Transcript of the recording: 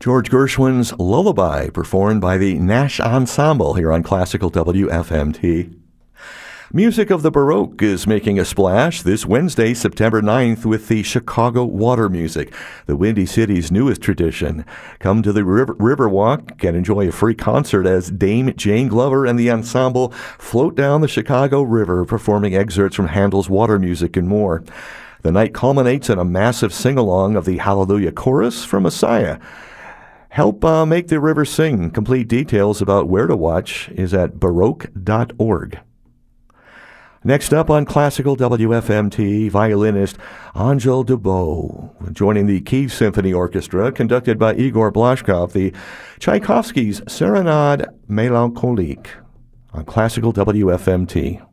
George Gershwin's Lullaby, performed by the Nash Ensemble here on Classical WFMT. Music of the Baroque is making a splash this Wednesday, September 9th, with the Chicago Water Music, the Windy City's newest tradition. Come to the Riverwalk and enjoy a free concert as Dame Jane Glover and the ensemble float down the Chicago River, performing excerpts from Handel's Water Music and more. The night culminates in a massive sing-along of the Hallelujah Chorus from Messiah. Help make the river sing. Complete details about where to watch is at baroque.org. Next up on Classical WFMT, violinist Angel Dubau, joining the Kiev Symphony Orchestra, conducted by Igor Blashkov, the Tchaikovsky's Serenade Melancholique on Classical WFMT.